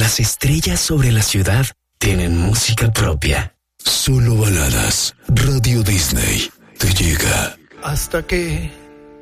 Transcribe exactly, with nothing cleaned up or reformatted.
Las estrellas sobre la ciudad tienen música propia. Solo baladas. Radio Disney te llega. Hasta que